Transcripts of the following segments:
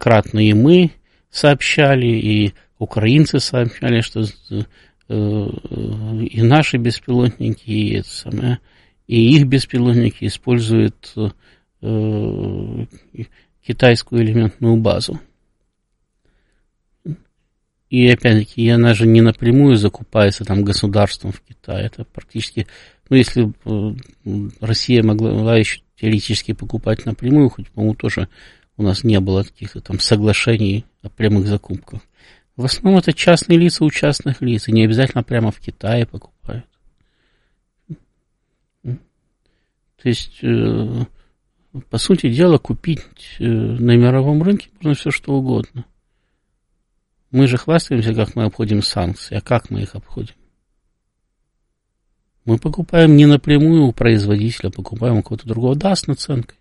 неоднократно и мы сообщали, и украинцы сообщали, что и наши беспилотники, и их беспилотники используют китайскую элементную базу. И опять-таки, она же не напрямую закупается там государством в Китае. Это практически, если Россия могла еще теоретически покупать напрямую, хоть, по-моему, тоже у нас не было каких-то там соглашений о прямых закупках. В основном это частные лица у частных лиц, и не обязательно прямо в Китае покупают. То есть, по сути дела, купить на мировом рынке можно все что угодно. Мы же хвастаемся, как мы обходим санкции. А как мы их обходим? Мы покупаем не напрямую у производителя, покупаем у кого-то другого, да, с наценкой.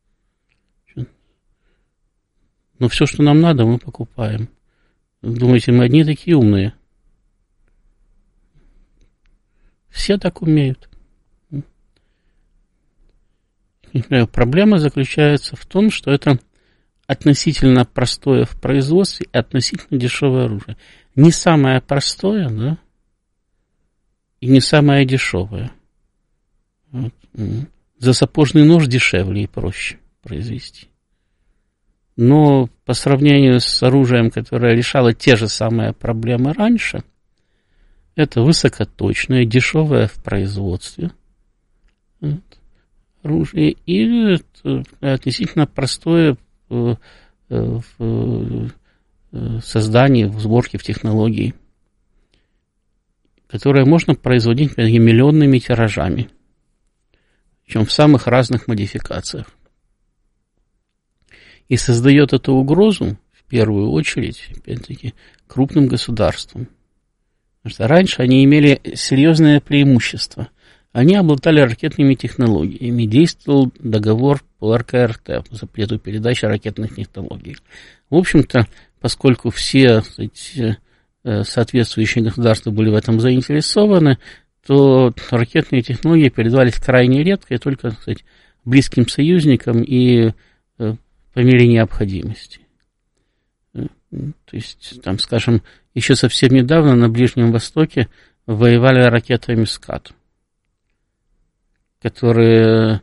Но все, что нам надо, мы покупаем. Думаете, мы одни такие умные? Все так умеют. Проблема заключается в том, что это относительно простое в производстве и относительно дешевое оружие. Не самое простое, да, и не самое дешевое. Вот. За сапожный нож дешевле и проще произвести. Но по сравнению с оружием, которое решало те же самые проблемы раньше, это высокоточное, дешевое в производстве оружие и относительно простое в создании, в сборке, в технологии, которое можно производить миллионными тиражами, причем в самых разных модификациях. И создает эту угрозу, в первую очередь, опять-таки, крупным государствам. Потому что раньше они имели серьезное преимущество. Они обладали ракетными технологиями. Действовал договор по РКРТ, по запрету передачи ракетных технологий. В общем-то, поскольку все соответствующие государства были в этом заинтересованы, то ракетные технологии передавались крайне редко и только, близким союзникам и по мере необходимости. То есть, там, скажем, еще совсем недавно на Ближнем Востоке воевали ракетами «Скат», которые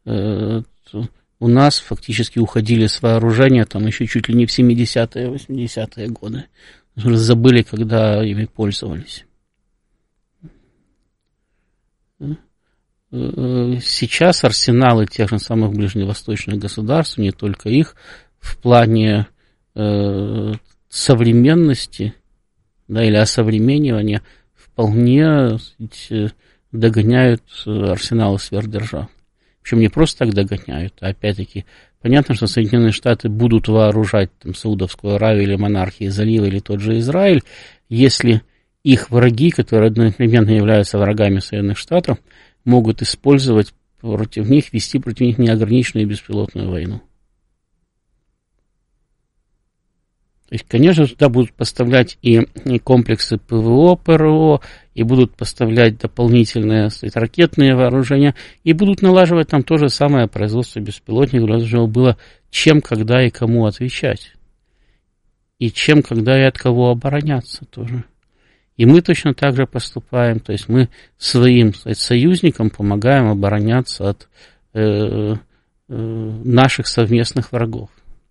у нас фактически уходили с вооружения там еще чуть ли не в 70-е, 80-е годы. Уже забыли, когда ими пользовались. Сейчас арсеналы тех же самых ближневосточных государств, не только их, в плане современности, да, или осовременивания вполне догоняют арсеналы сверхдержав. Причем не просто так догоняют, а опять-таки понятно, что Соединенные Штаты будут вооружать там, Саудовскую Аравию или монархии залива или тот же Израиль, если их враги, которые одновременно являются врагами Соединенных Штатов, могут использовать против них, вести против них неограниченную беспилотную войну. То есть, конечно, туда будут поставлять и комплексы ПВО, ПРО, и будут поставлять дополнительные ракетные вооружения, и будут налаживать там то же самое производство беспилотников, для того, чтобы было чем, когда и кому отвечать. И чем, когда и от кого обороняться тоже. И мы точно так же поступаем, то есть мы своим союзникам помогаем обороняться от наших совместных врагов.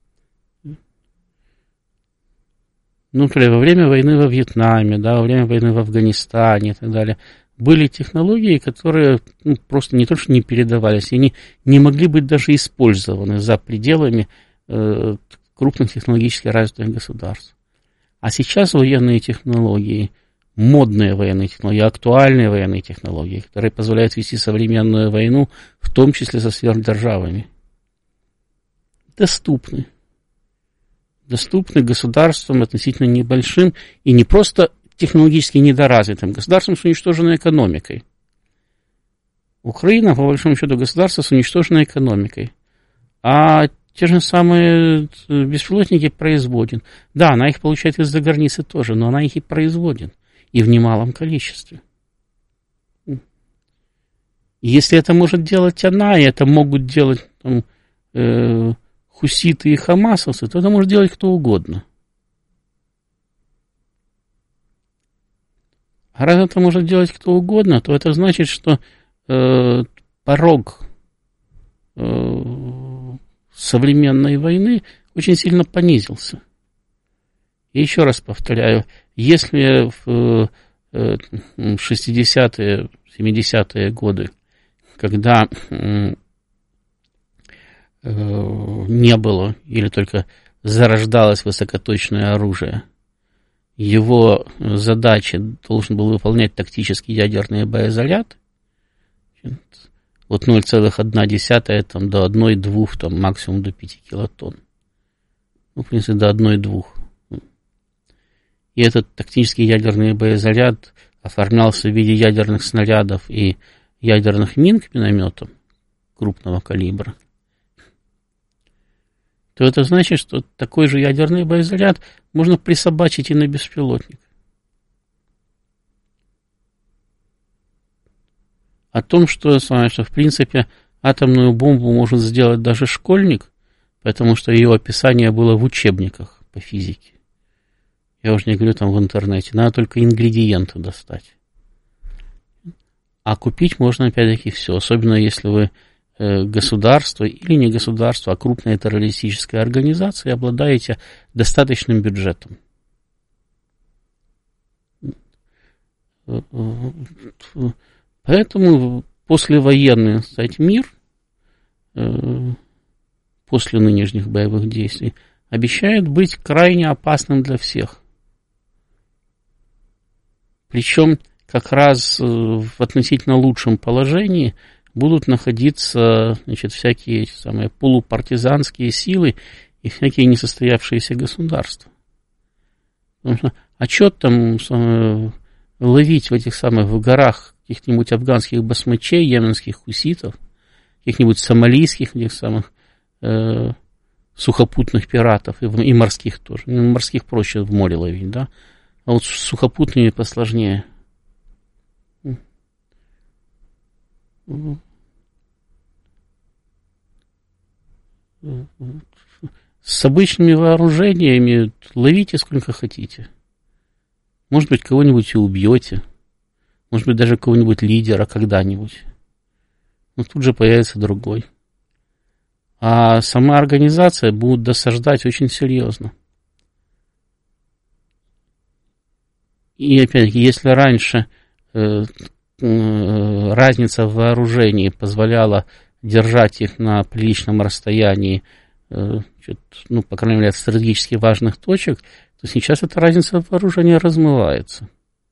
Ну, например, во время войны во Вьетнаме, да, во время войны в Афганистане и так далее, были технологии, которые просто не то что не передавались, они не могли быть даже использованы за пределами крупных технологически развитых государств. А сейчас военные технологии, модные военные технологии, актуальные военные технологии, которые позволяют вести современную войну, в том числе со сверхдержавами, доступны государствам относительно небольшим и не просто технологически недоразвитым государством с уничтоженной экономикой. Украина, по большому счету, государство с уничтоженной экономикой. А те же самые беспилотники производит. Да, она их получает из-за границы тоже, но она их и производит. И в немалом количестве. И если это может делать она, и это могут делать там, хуситы и хамасовцы, то это может делать кто угодно. А раз это может делать кто угодно, то это значит, что порог современной войны очень сильно понизился. И еще раз повторяю, если в 60-е, 70-е годы, когда не было или только зарождалось высокоточное оружие, его задачи должен был выполнять тактический ядерный боезаряд, от 0,1 там, до 1,2, там, максимум до 5 килотонн. Ну, в принципе, до 1,2. И этот тактический ядерный боезаряд оформлялся в виде ядерных снарядов и ядерных мин к минометам крупного калибра, то это значит, что такой же ядерный боезаряд можно присобачить и на беспилотник. О том, что в принципе атомную бомбу может сделать даже школьник, потому что ее описание было в учебниках по физике. Я уже не говорю там в интернете, надо только ингредиенты достать. А купить можно опять-таки все, особенно если вы государство или не государство, а крупная террористическая организация, обладаете достаточным бюджетом. Поэтому послевоенный, кстати, мир, после нынешних боевых действий, обещает быть крайне опасным для всех. Причем как раз в относительно лучшем положении будут находиться, значит, всякие самые полупартизанские силы и всякие несостоявшиеся государства. Потому что, а что там ловить в этих самых в горах каких-нибудь афганских басмачей, йеменских хуситов, каких-нибудь сомалийских этих самых сухопутных пиратов и морских тоже. Морских проще в море ловить, да? А вот с сухопутными посложнее. С обычными вооружениями ловите сколько хотите. Может быть, кого-нибудь и убьете. Может быть, даже кого-нибудь лидера когда-нибудь. Но тут же появится другой. А сама организация будет досаждать очень серьезно. И опять-таки, если раньше разница в вооружении позволяла держать их на приличном расстоянии, ну, по крайней мере, от стратегически важных точек, то сейчас эта разница в вооружении размывается.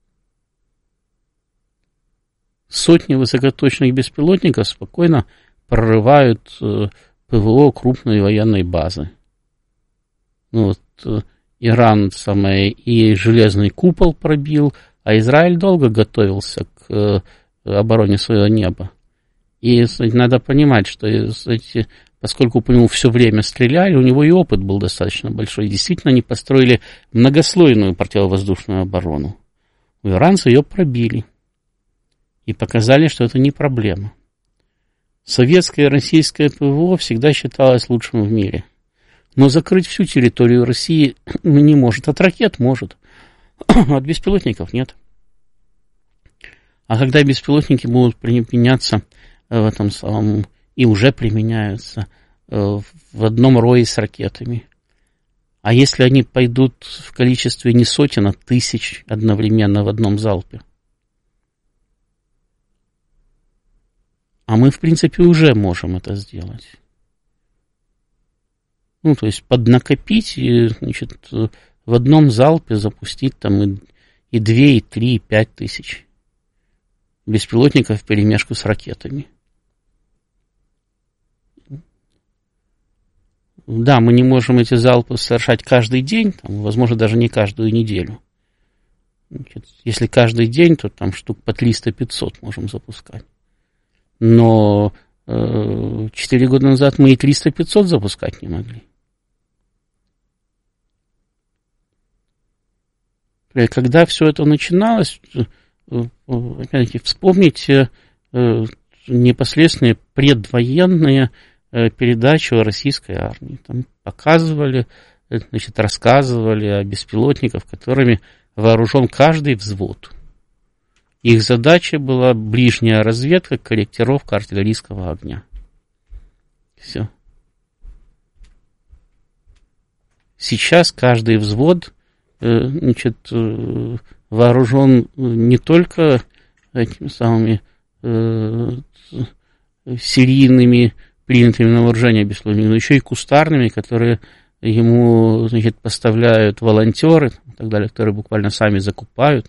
Сотни высокоточных беспилотников спокойно прорывают ПВО крупной военной базы. Ну, вот, Иран и железный купол пробил, а Израиль долго готовился к обороне своего неба. И надо понимать, что поскольку по нему все время стреляли, у него и опыт был достаточно большой. Действительно, они построили многослойную противовоздушную оборону. У иранцев ее пробили. И показали, что это не проблема. Советское и российское ПВО всегда считалось лучшим в мире. Но закрыть всю территорию России не может. От ракет может. От беспилотников нет. А когда беспилотники будут применяться в этом самом, и уже применяются в одном рое с ракетами, а если они пойдут в количестве не сотен, а тысяч одновременно в одном залпе? А мы, в принципе, уже можем это сделать. Ну, то есть поднакопить и, значит, в одном залпе запустить там и 2, и 3, и 5 тысяч беспилотников вперемешку с ракетами. Да, мы не можем эти залпы совершать каждый день, там, возможно, даже не каждую неделю. Значит, если каждый день, то там штук по 300-500 можем запускать. Но 4 года назад мы и 300-500 запускать не могли. Когда все это начиналось, опять-таки, вспомните непосредственные предвоенные передачу о российской армии. Там показывали, значит, рассказывали о беспилотниках, которыми вооружен каждый взвод. Их задача была ближняя разведка, корректировка артиллерийского огня. Все. Сейчас каждый взвод, значит, вооружен не только этими самыми серийными принятыми на вооружение беспилотниками, но еще и кустарными, которые ему, значит, поставляют волонтеры и так далее, которые буквально сами закупают.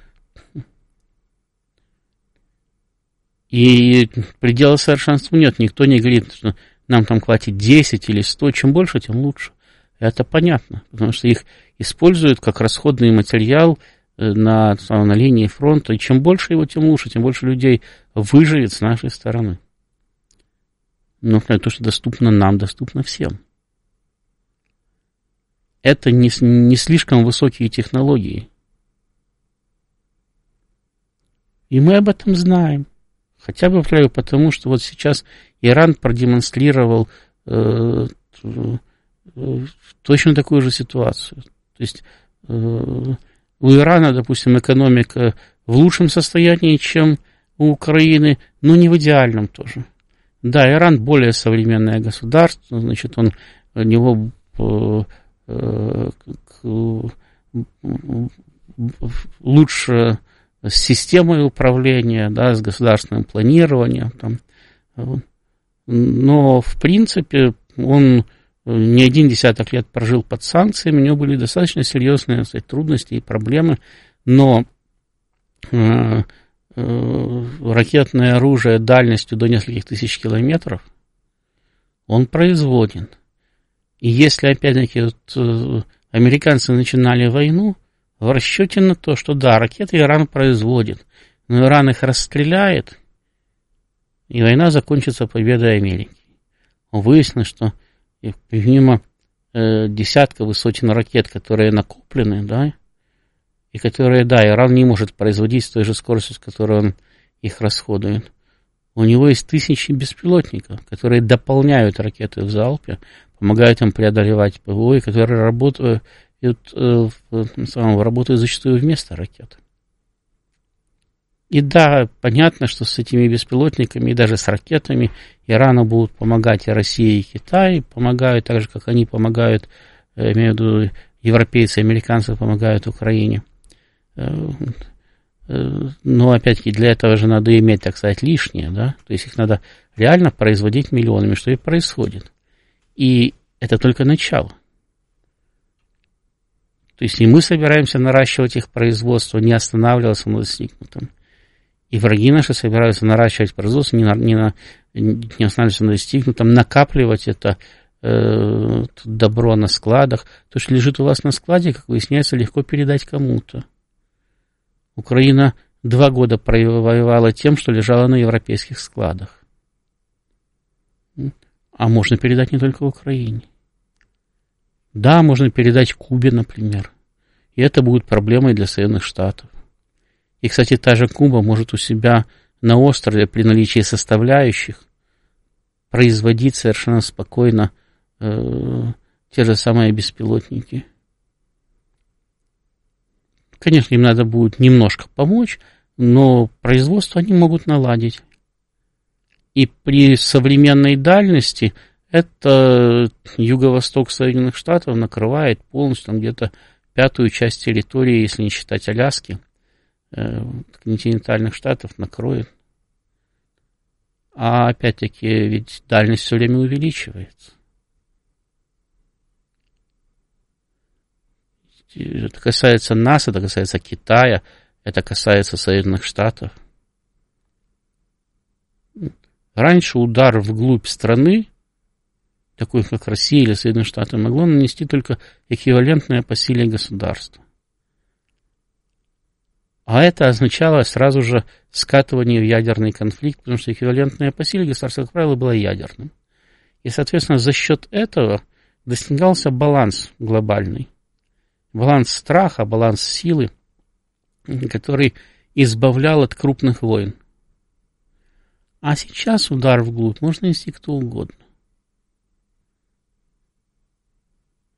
И предела совершенству нет. Никто не говорит, что нам там хватит 10 или 100. Чем больше, тем лучше. Это понятно, потому что их используют как расходный материал на линии фронта. И чем больше его, тем лучше. Тем больше людей выживет с нашей стороны. Но то, что доступно нам, доступно всем. Это не слишком высокие технологии. И мы об этом знаем. Хотя бы потому, что вот сейчас Иран продемонстрировал точно такую же ситуацию. То есть у Ирана, допустим, экономика в лучшем состоянии, чем у Украины, но не в идеальном тоже. Да, Иран более современное государство, значит, у него лучше с системой управления, да, с государственным планированием. Там. Но, в принципе, он не один десяток лет прожил под санкциями, у него были достаточно серьезные, так сказать, трудности и проблемы, но ракетное оружие дальностью до нескольких тысяч километров он производен. И если, опять-таки, вот, американцы начинали войну в расчете на то, что да, ракеты Иран производит, но Иран их расстреляет, и война закончится победой Америки. Выяснилось, что помимо десятков и сотен ракет, которые накоплены, да, и которые, да, Иран не может производить с той же скоростью, с которой он их расходует. У него есть тысячи беспилотников, которые дополняют ракеты в залпе, помогают им преодолевать ПВО, и которые работают зачастую вместо ракет. И да, понятно, что с этими беспилотниками и даже с ракетами Ирану будут помогать и Россия, и Китай, помогают так же, как они помогают, имею в виду, европейцы, американцы помогают Украине. Но, опять-таки, для этого же надо иметь, так сказать, лишнее, да, то есть их надо реально производить миллионами, что и происходит. И это только начало. То есть и мы собираемся наращивать их производство, не останавливаться на достигнутом. И враги наши собираются наращивать производство, не останавливаться на достигнутом, накапливать это добро на складах. То, что лежит у вас на складе, как выясняется, легко передать кому-то. Украина 2 года воевала тем, что лежало на европейских складах. А можно передать не только в Украине. Да, можно передать Кубе, например. И это будет проблемой для Соединенных Штатов. И, кстати, та же Куба может у себя на острове при наличии составляющих производить совершенно спокойно те же самые беспилотники. Конечно, им надо будет немножко помочь, но производство они могут наладить. И при современной дальности это юго-восток Соединенных Штатов накрывает полностью там где-то 1/5 часть территории, если не считать Аляски, континентальных штатов накроет. А опять-таки ведь дальность все время увеличивается. Это касается нас, это касается Китая, это касается Соединенных Штатов. Раньше удар вглубь страны, такой как Россия или Соединенные Штаты, могло нанести только эквивалентное по силе государство. А это означало сразу же скатывание в ядерный конфликт, потому что эквивалентное по силе государство, как правило, было ядерным. И, соответственно, за счет этого достигался баланс глобальный. Баланс страха, баланс силы, который избавлял от крупных войн. А сейчас удар вглубь можно нести кто угодно.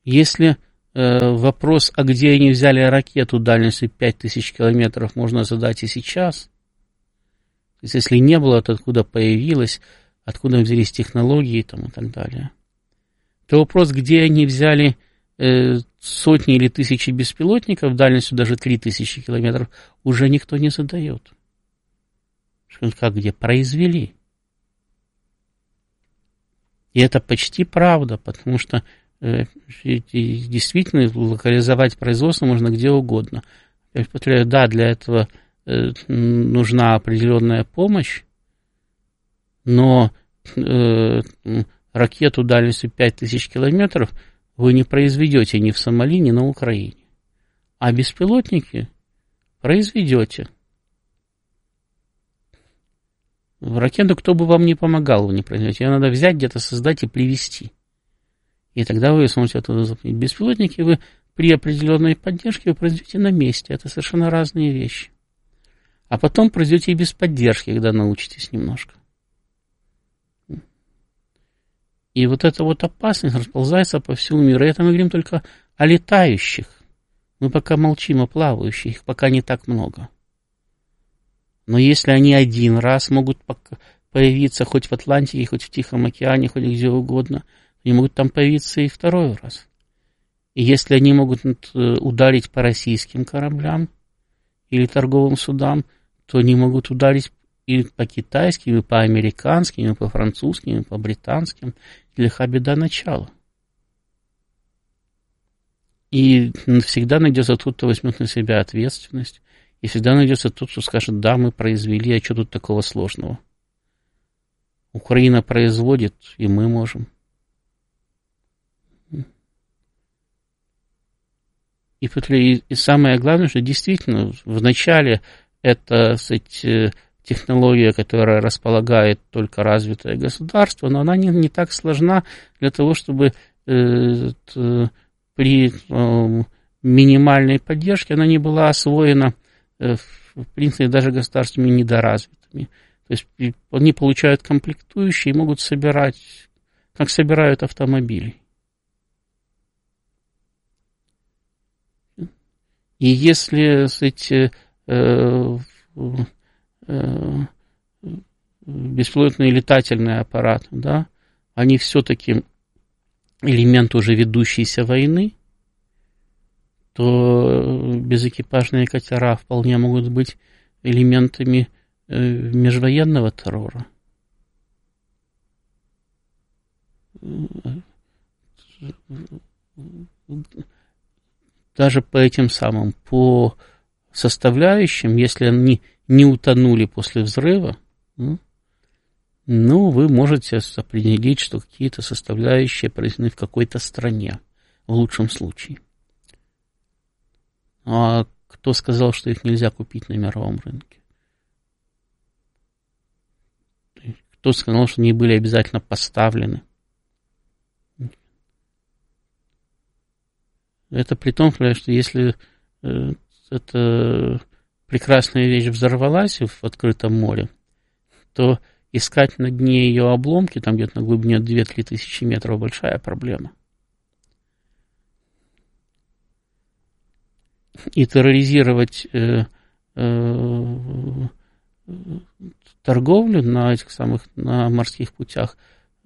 Если вопрос, а где они взяли ракету дальностью 5000 километров, можно задать и сейчас. То есть, если не было, то откуда появилась, откуда взялись технологии там, и так далее. То вопрос, где они взяли сотни или тысячи беспилотников дальностью даже 3000 километров, уже никто не задает. Как где? Произвели. И это почти правда, потому что действительно локализовать производство можно где угодно. Я повторяю, да, для этого нужна определенная помощь, но ракету дальностью 5000 километров вы не произведете ни в Сомали, ни на Украине. А беспилотники произведете. Ракету кто бы вам не помогал, вы не произведете. Ее надо взять, где-то создать и привезти. И тогда вы сможете оттуда запустить. Беспилотники вы при определенной поддержке вы произведете на месте. Это совершенно разные вещи. А потом произведете и без поддержки, когда научитесь немножко. И вот эта вот опасность расползается по всему миру. И это мы говорим только о летающих. Мы пока молчим о плавающих, их пока не так много. Но если они один раз могут появиться хоть в Атлантике, хоть в Тихом океане, хоть где угодно, они могут там появиться и второй раз. И если они могут ударить по российским кораблям или торговым судам, то они могут ударить и по китайским, и по американским, и по французским, и по британским. Лиха беда начала. И всегда найдется тот, кто возьмет на себя ответственность. И всегда найдется тот, кто скажет, да, мы произвели, а что тут такого сложного? Украина производит, и мы можем. И самое главное, что действительно в начале это, кстати, технология, которая располагает только развитое государство, но она не так сложна для того, чтобы при минимальной поддержке она не была освоена, в принципе, даже государствами недоразвитыми. То есть они получают комплектующие и могут собирать, как собирают автомобили. И если эти беспилотные летательные аппараты, да, они все-таки элемент уже ведущейся войны, то безэкипажные катера вполне могут быть элементами межвоенного террора. Даже по этим самым, по составляющим, если они не утонули после взрыва, ну, вы можете определить, что какие-то составляющие произведены в какой-то стране, в лучшем случае. А кто сказал, что их нельзя купить на мировом рынке? Кто сказал, что они были обязательно поставлены? Это при том, что если эта прекрасная вещь взорвалась в открытом море, то искать на дне ее обломки, там где-то на глубине 2-3 тысячи метров, большая проблема. И терроризировать торговлю на этих самых на морских путях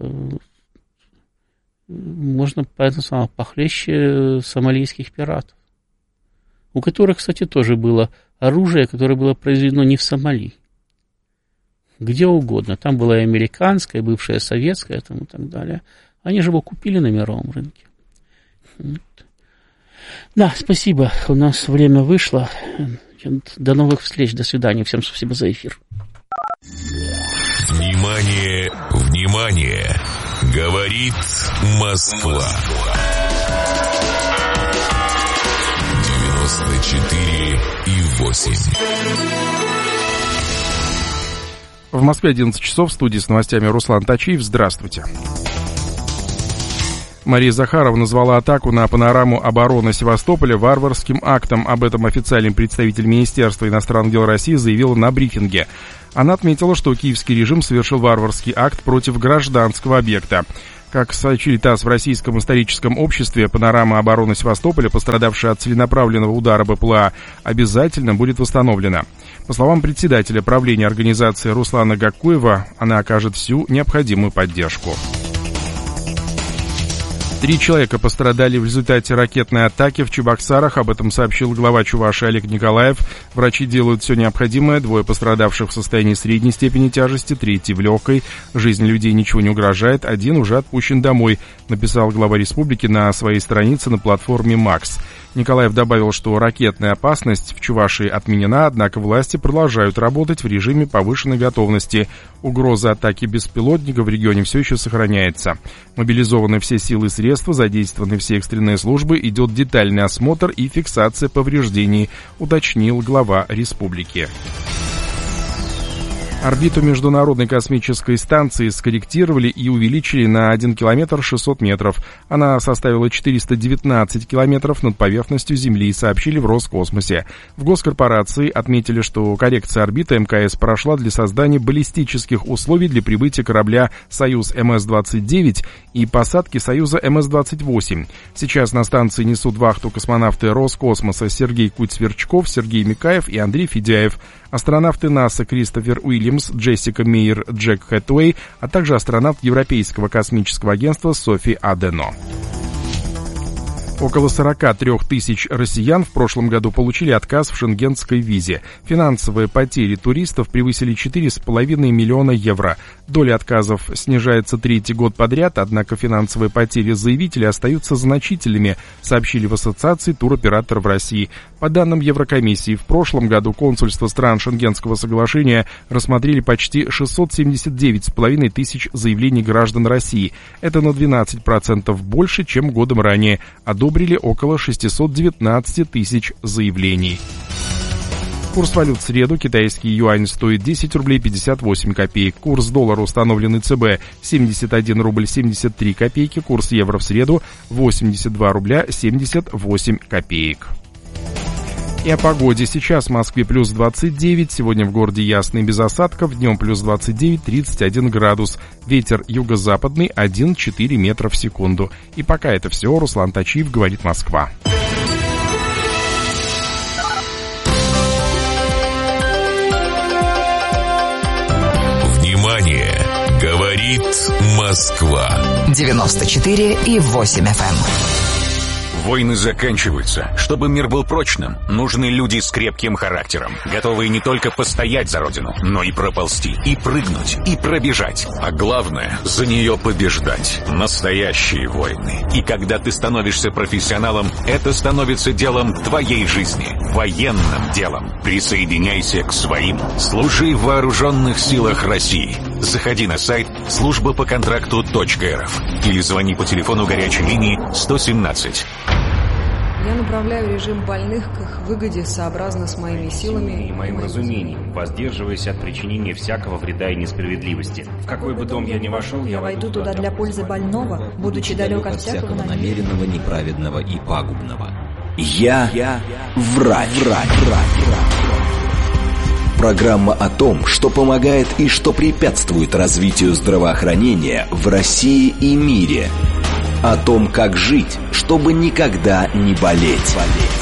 можно поэтому похлеще сомалийских пиратов, у которых, кстати, тоже было оружие, которое было произведено не в Сомали, где угодно. Там было и американское, и бывшее советское, там, и так далее. Они же его купили на мировом рынке. Да, спасибо. У нас время вышло. До новых встреч. До свидания. Всем спасибо за эфир. Внимание, внимание! Говорит Москва. 94,8. В Москве 11 часов, в студии с новостями Руслан Тачиев. Здравствуйте. Мария Захарова назвала атаку на панораму обороны Севастополя варварским актом. Об этом официальный представитель Министерства иностранных дел России заявила на брифинге. Она отметила, что киевский режим совершил варварский акт против гражданского объекта. Как сообщили ТАСС, в Российском историческом обществе «Панорама обороны Севастополя», пострадавшая от целенаправленного удара БПЛА, обязательно будет восстановлена. По словам председателя правления организации Руслана Гакуева, она окажет всю необходимую поддержку. 3 человека пострадали в результате ракетной атаки в Чебоксарах. Об этом сообщил глава Чувашии Олег Николаев. Врачи делают все необходимое. 2 пострадавших в состоянии средней степени тяжести, 3 в легкой. Жизни людей ничего не угрожает. 1 уже отпущен домой, написал глава республики на своей странице на платформе «Макс». Николаев добавил, что ракетная опасность в Чувашии отменена, однако власти продолжают работать в режиме повышенной готовности. Угроза атаки беспилотников в регионе все еще сохраняется. Мобилизованы все силы и средства, задействованы все экстренные службы, идет детальный осмотр и фиксация повреждений, уточнил глава республики. Орбиту Международной космической станции скорректировали и увеличили на 1 километр 600 метров. Она составила 419 километров над поверхностью Земли, сообщили в Роскосмосе. В госкорпорации отметили, что коррекция орбиты МКС прошла для создания баллистических условий для прибытия корабля «Союз МС-29» и посадки «Союза МС-28». Сейчас на станции несут вахту космонавты Роскосмоса Сергей Куть-Сверчков, Сергей Микаев и Андрей Федяев, астронавты НАСА Кристофер Уильямс, Джессика Мейер, Джек Хэтуэй, а также астронавт Европейского космического агентства Софи Адено. Около 43 тысяч россиян в прошлом году получили отказ в шенгенской визе. Финансовые потери туристов превысили 4,5 миллиона евро. Доля отказов снижается 3-й год подряд, однако финансовые потери заявителей остаются значительными, сообщили в Ассоциации туроператоров России. По данным Еврокомиссии, в прошлом году консульства стран Шенгенского соглашения рассмотрели почти 679,5 тысяч заявлений граждан России. Это на 12% больше, чем годом ранее. Одобрили около 619 тысяч заявлений. Курс валют в среду. Китайский юань стоит 10 рублей 58 копеек. Курс доллара, установленный ЦБ, 71 рубль 73 копейки. Курс евро в среду 82 рубля 78 копеек. И о погоде. Сейчас в Москве плюс 29, сегодня в городе ясно и без осадков, днем плюс 29, 31 градус. Ветер юго-западный 1,4 метра в секунду. И пока это все, Руслан Тачиев, говорит Москва. Внимание! Говорит Москва. 94,8 FM. Войны заканчиваются. Чтобы мир был прочным, нужны люди с крепким характером, готовые не только постоять за родину, но и проползти, и прыгнуть, и пробежать. А главное, за нее побеждать. Настоящие войны. И когда ты становишься профессионалом, это становится делом твоей жизни. Военным делом. Присоединяйся к своим. Служи в Вооруженных силах России. Заходи на сайт службапоконтракту.рф или звони по телефону горячей линии 117. Я направляю режим больных к их выгоде сообразно с моими силами и моим разумением, воздерживаясь от причинения всякого вреда и несправедливости. В какой бы дом я ни вошел, я войду туда для пользы больного, будучи далек от всякого намеренного, неправедного и пагубного. Я врач. Программа о том, что помогает и что препятствует развитию здравоохранения в России и мире. О том, как жить, чтобы никогда не болеть.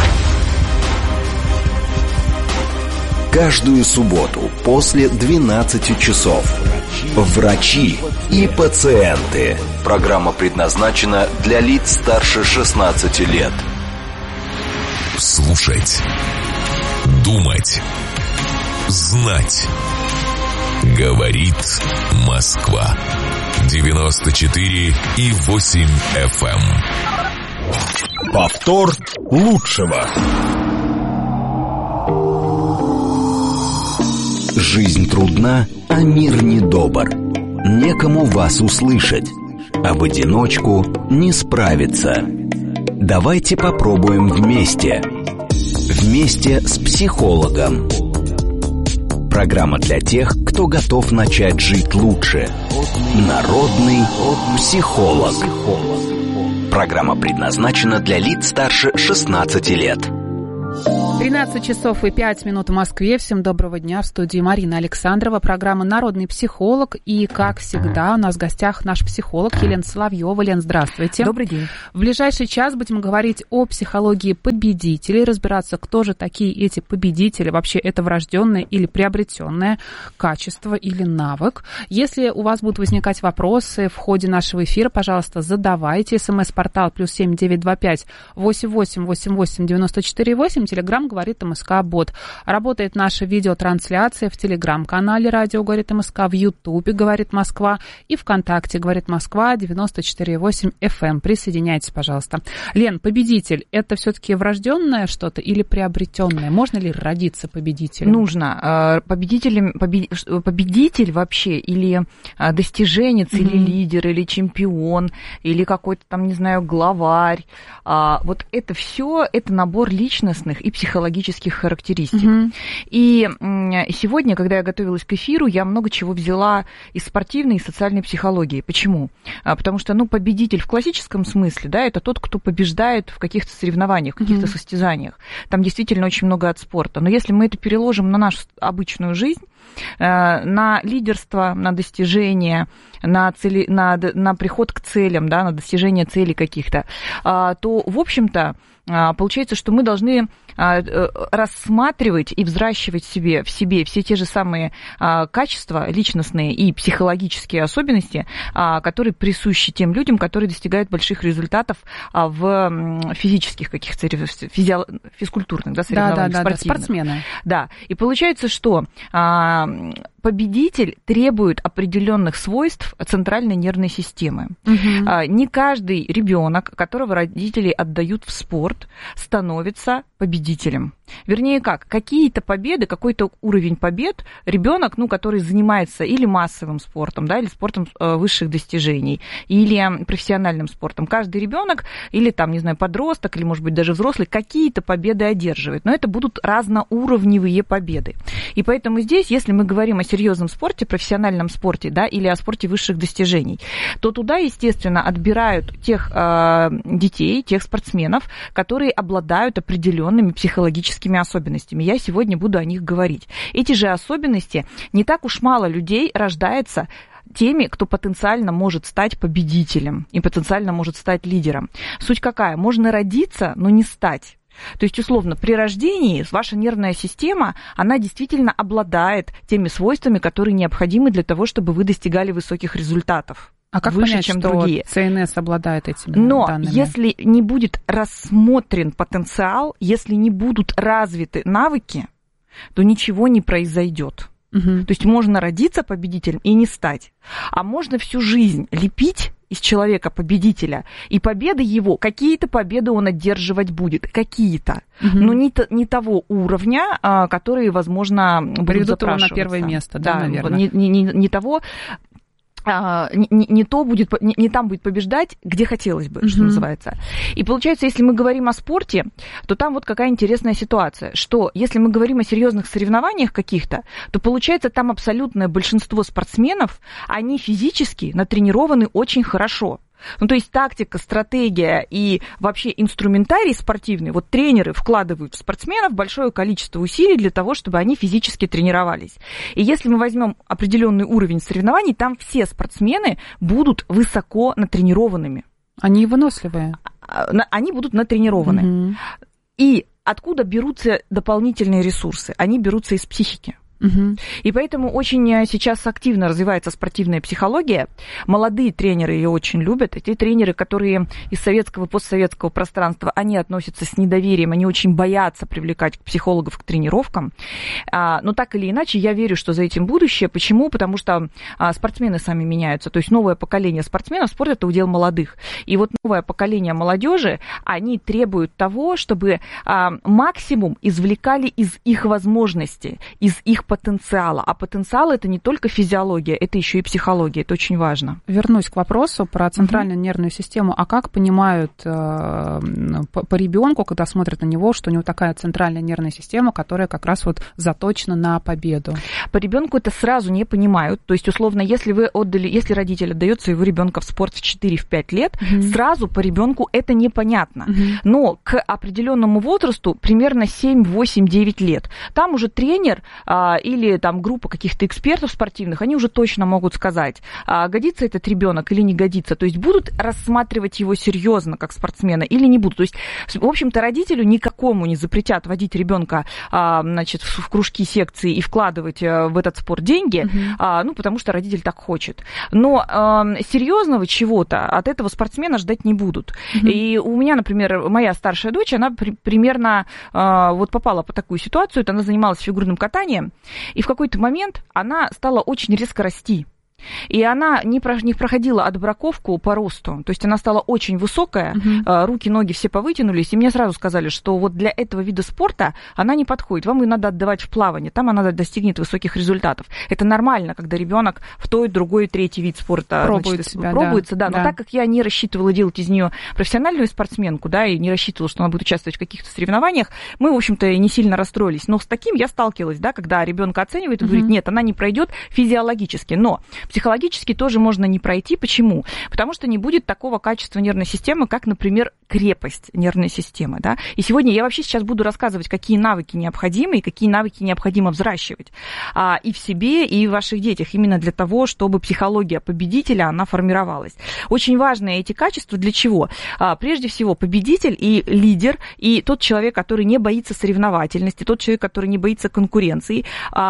Каждую субботу после 12 часов. Врачи и пациенты. Программа предназначена для лиц старше 16 лет. Слушать. Думать. Знать. Говорит Москва. 94,8 FM. Повтор лучшего. Жизнь трудна, а мир недобр. Некому вас услышать, а в одиночку не справиться. Давайте попробуем вместе. Вместе с психологом. Программа для тех, кто готов начать жить лучше. Народный психолог. Программа предназначена для лиц старше 16 лет. 13 часов и 5 минут в Москве. Всем доброго дня. В студии Марина Александрова. Программа «Народный психолог». И, как всегда, у нас в гостях наш психолог Елена Соловьева. Лен, здравствуйте. Добрый день. В ближайший час будем говорить о психологии победителей, разбираться, кто же такие эти победители. Вообще, это врожденное или приобретенное качество или навык. Если у вас будут возникать вопросы в ходе нашего эфира, пожалуйста, задавайте. СМС-портал +7 925 88 88 94 8. Телеграм «Говорит МСК-бот». Работает наша видеотрансляция в Телеграм-канале «Радио Говорит МСК», в Ютубе «Говорит Москва» и ВКонтакте «Говорит Москва» 94,8 FM. Присоединяйтесь, пожалуйста. Лен, победитель – это все-таки врожденное что-то или приобретенное? Можно ли родиться победителем? Нужно. Победитель вообще или достиженец, или лидер, или чемпион, или какой-то там, не знаю, главарь. Вот это все, это набор личностных и психологических характеристик. И сегодня, когда я готовилась к эфиру, я много чего взяла из спортивной и социальной психологии. Почему? Потому что, победитель в классическом смысле, да, это тот, кто побеждает в каких-то соревнованиях, в каких-то состязаниях. Там действительно очень много от спорта. Но если мы это переложим на нашу обычную жизнь, на лидерство, на достижение, на приход к целям, да, на достижение целей каких-то, то, в общем-то, получается, что мы должны рассматривать и взращивать в себе все те же самые качества личностные и психологические особенности, которые присущи тем людям, которые достигают больших результатов в физических каких-то физкультурных, да, соревнованиях, спортивных. Спортсмены. Да, и получается, что победитель требует определенных свойств центральной нервной системы. Не каждый ребенок, которого родители отдают в спорт, становится победителем. Вернее, какие-то победы, какой-то уровень побед ребенок, который занимается или массовым спортом, да, или спортом высших достижений, или профессиональным спортом. Каждый ребенок, или там, не знаю, подросток, или, может быть, даже взрослый, какие-то победы одерживает. Но это будут разноуровневые победы. И поэтому здесь, если мы говорим о серьезном спорте, профессиональном спорте, да, или о спорте высших достижений, то туда, естественно, отбирают тех детей, тех спортсменов, которые обладают определенными психологическими особенностями. Я сегодня буду о них говорить. Эти же особенности, не так уж мало людей рождается теми, кто потенциально может стать победителем и потенциально может стать лидером. Суть какая? Можно родиться, но не стать. То есть, условно, при рождении ваша нервная система, она действительно обладает теми свойствами, которые необходимы для того, чтобы вы достигали высоких результатов. А как выше, понять, чем что другие. ЦНС обладает этими данными? Если не будет рассмотрен потенциал, если не будут развиты навыки, то ничего не произойдет. То есть можно родиться победителем и не стать. А можно всю жизнь лепить из человека победителя, и победы его, какие-то победы он одерживать будет, какие-то, но не того уровня, которые, возможно, будут запрашиваться. Приведут его на первое место, да, наверное. Не того... не там будет побеждать, где хотелось бы, что называется. И получается, если мы говорим о спорте, то там вот какая интересная ситуация, что если мы говорим о серьезных соревнованиях каких-то, то получается, там абсолютное большинство спортсменов, они физически натренированы очень хорошо. То есть тактика, стратегия и вообще инструментарий спортивный, вот тренеры вкладывают в спортсменов большое количество усилий для того, чтобы они физически тренировались. И если мы возьмем определенный уровень соревнований, там все спортсмены будут высоко натренированными. Они выносливые. Они будут натренированы. И откуда берутся дополнительные ресурсы? Они берутся из психики. И поэтому очень сейчас активно развивается спортивная психология. Молодые тренеры ее очень любят. Те тренеры, которые из советского и постсоветского пространства, они относятся с недоверием, они очень боятся привлекать психологов к тренировкам. Но так или иначе, я верю, что за этим будущее. Почему? Потому что спортсмены сами меняются. То есть новое поколение спортсменов, спорт – это удел молодых. И вот новое поколение молодежи, они требуют того, чтобы максимум извлекали из их возможностей, из их потенциала. А потенциал — это не только физиология, это еще и психология. Это очень важно. Вернусь к вопросу про центральную нервную систему. А как понимают по ребенку, когда смотрят на него, что у него такая центральная нервная система, которая как раз вот заточена на победу? По ребенку это сразу не понимают. То есть, условно, если родитель отдает своего ребенка в спорт в 4-5 лет, сразу по ребенку это непонятно. Но к определенному возрасту, примерно 7, 8, 9 лет, там уже тренер или там группа каких-то экспертов спортивных, они уже точно могут сказать, годится этот ребенок или не годится. То есть будут рассматривать его серьезно как спортсмена или не будут. То есть, в общем-то, родителю никакому не запретят водить ребенка, значит, в кружки, секции и вкладывать в этот спорт деньги, ну, потому что родитель так хочет. Но серьезного чего-то от этого спортсмена ждать не будут. И у меня, например, моя старшая дочь, она примерно вот попала по такую ситуацию, она занималась фигурным катанием, и в какой-то момент она стала очень резко расти. И она не проходила отбраковку по росту, то есть она стала очень высокая, руки, ноги все повытянулись, и мне сразу сказали, что вот для этого вида спорта она не подходит, вам ее надо отдавать в плавание, там она достигнет высоких результатов. Это нормально, когда ребенок в той, другой, третий вид спорта пробуется, да. Но так как я не рассчитывала делать из нее профессиональную спортсменку, да, и не рассчитывала, что она будет участвовать в каких-то соревнованиях, мы, в общем-то, не сильно расстроились. Но с таким я сталкивалась, да, когда ребенка оценивает и говорит, нет, она не пройдет физиологически, но психологически тоже можно не пройти. Почему? Потому что не будет такого качества нервной системы, как, например, крепость нервной системы. Да? И сегодня я вообще сейчас буду рассказывать, какие навыки необходимы и какие навыки необходимо взращивать и в себе, и в ваших детях, именно для того, чтобы психология победителя, она формировалась. Очень важны эти качества для чего? Прежде всего, победитель и лидер, и тот человек, который не боится соревновательности, тот человек, который не боится конкуренции.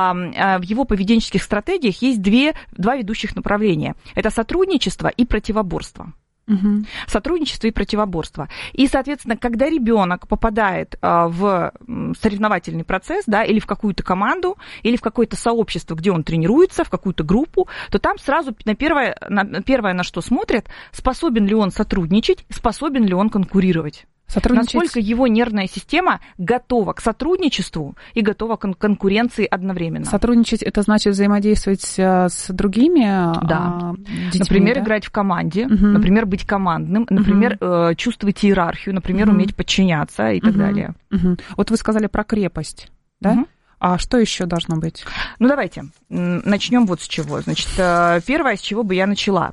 В его поведенческих стратегиях есть два ведущих направления. Это сотрудничество и противоборство. Сотрудничество и противоборство. И, соответственно, когда ребенок попадает в соревновательный процесс, да, или в какую-то команду, или в какое-то сообщество, где он тренируется, в какую-то группу, то там сразу первое, на что смотрят, способен ли он сотрудничать, способен ли он конкурировать. Насколько его нервная система готова к сотрудничеству и готова к конкуренции одновременно. Сотрудничать — это значит взаимодействовать с другими детьми, например, да? играть в команде, например, быть командным, например, чувствовать иерархию, например, уметь подчиняться и так далее. Вот вы сказали про крепость, да? А что еще должно быть? Ну, давайте начнем вот с чего. Значит, первое, с чего бы я начала.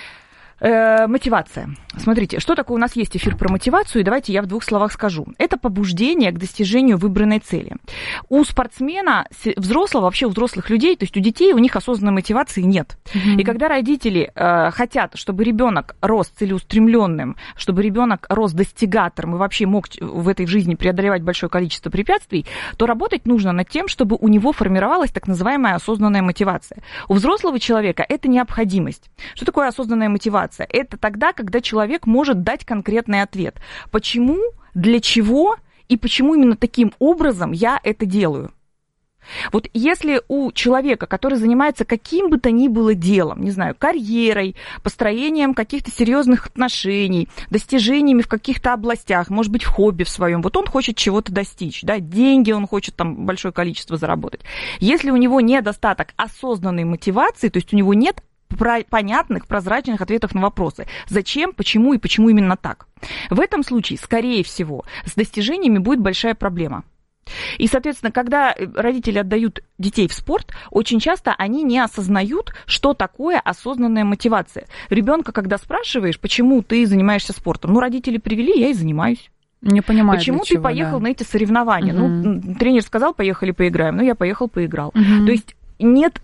Мотивация. Смотрите, что такое у нас есть эфир про мотивацию, и давайте я в 2 словах скажу. Это побуждение к достижению выбранной цели. У спортсмена, взрослого, вообще у взрослых людей, то есть у детей, у них осознанной мотивации нет. И когда родители хотят, чтобы ребенок рос целеустремленным, чтобы ребенок рос достигатором и вообще мог в этой жизни преодолевать большое количество препятствий, то работать нужно над тем, чтобы у него формировалась так называемая осознанная мотивация. У взрослого человека это необходимость. Что такое осознанная мотивация? Это тогда, когда человек может дать конкретный ответ. Почему, для чего и почему именно таким образом я это делаю. Вот если у человека, который занимается каким бы то ни было делом, не знаю, карьерой, построением каких-то серьезных отношений, достижениями в каких-то областях, может быть, в хобби в своем, вот он хочет чего-то достичь, да, деньги он хочет там большое количество заработать. Если у него недостаток осознанной мотивации, то есть у него нет понятных, прозрачных ответов на вопросы. Зачем, почему и почему именно так. В этом случае, скорее всего, с достижениями будет большая проблема. И, соответственно, когда родители отдают детей в спорт, очень часто они не осознают, что такое осознанная мотивация. Ребенка, когда спрашиваешь, почему ты занимаешься спортом, ну, родители привели, я и занимаюсь. Не понимаю, почему ты поехал на эти соревнования? Ну, тренер сказал, поехали поиграем, ну, я поехал, поиграл. То есть нет...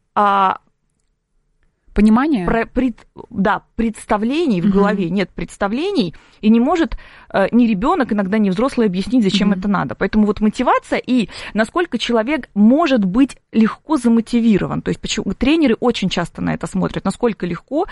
Понимание? Представлений в голове, нет представлений, и не может ни ребенок, иногда ни взрослый объяснить, зачем это надо. Поэтому вот мотивация и насколько человек может быть легко замотивирован. То есть почему тренеры очень часто на это смотрят, насколько легко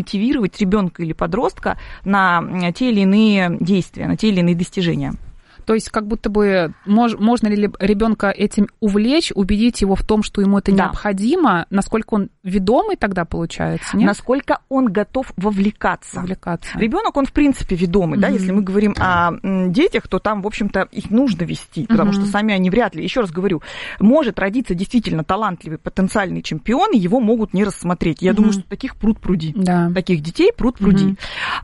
замотивировать ребенка или подростка на те или иные действия, на те или иные достижения. То есть как будто бы можно ли ребенка этим увлечь, убедить его в том, что ему это необходимо, насколько он ведомый тогда получается, нет? Насколько он готов вовлекаться. Ребенок, он в принципе ведомый, да, если мы говорим о детях, то там, в общем-то, их нужно вести, потому что сами они вряд ли, еще раз говорю, может родиться действительно талантливый потенциальный чемпион, и его могут не рассмотреть. Я думаю, что таких пруд-пруди. Таких детей пруд-пруди.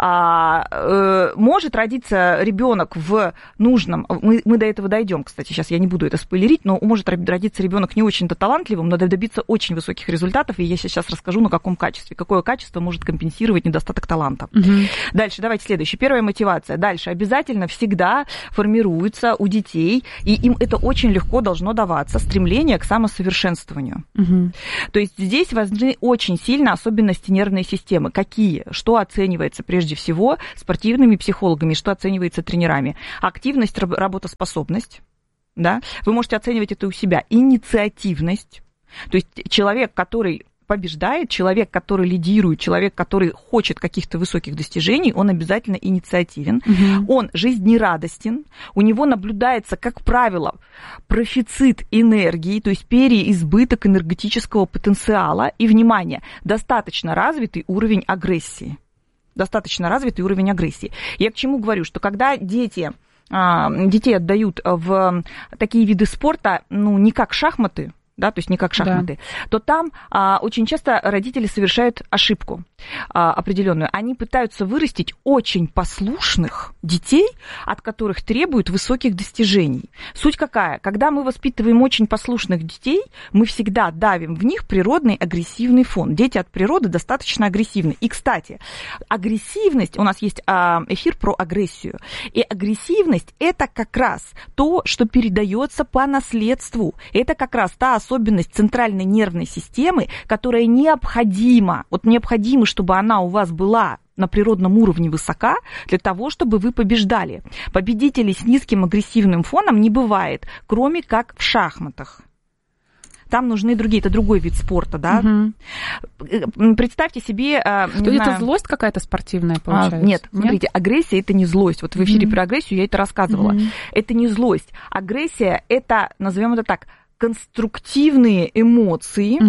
Может родиться ребенок в нужном, мы до этого дойдем, кстати, сейчас я не буду это спойлерить, но может родиться ребенок не очень-то талантливым, но добиться очень высоких результатов, и я сейчас расскажу, на каком качестве, какое качество может компенсировать недостаток таланта. Дальше, давайте следующее. Первая мотивация. Дальше обязательно всегда формируется у детей, и им это очень легко должно даваться, стремление к самосовершенствованию. То есть здесь важны очень сильно особенности нервной системы. Какие? Что оценивается прежде всего спортивными психологами, что оценивается тренерами? Активность, работоспособность. Да? Вы можете оценивать это у себя. Инициативность. То есть человек, который побеждает, человек, который лидирует, человек, который хочет каких-то высоких достижений, он обязательно инициативен, он жизнерадостен, у него наблюдается, как правило, профицит энергии, то есть переизбыток энергетического потенциала и, внимание, достаточно развитый уровень агрессии. Я к чему говорю, что когда детей отдают в такие виды спорта, не как шахматы, да, то есть не как шахматы, то там очень часто родители совершают ошибку определенную. Они пытаются вырастить очень послушных детей, от которых требуют высоких достижений. Суть какая? Когда мы воспитываем очень послушных детей, мы всегда давим в них природный агрессивный фон. Дети от природы достаточно агрессивны. И, кстати, агрессивность, у нас есть эфир про агрессию, и агрессивность – это как раз то, что передается по наследству. Это как раз та особенность центральной нервной системы, которая необходима, чтобы она у вас была на природном уровне высока, для того, чтобы вы побеждали. Победителей с низким агрессивным фоном не бывает, кроме как в шахматах. Там нужны другие, это другой вид спорта, да. Представьте себе... это злость какая-то спортивная получается? Нет, смотрите, агрессия – это не злость. Вот в эфире про агрессию я это рассказывала. Это не злость. Агрессия – это, назовем это так, конструктивные эмоции,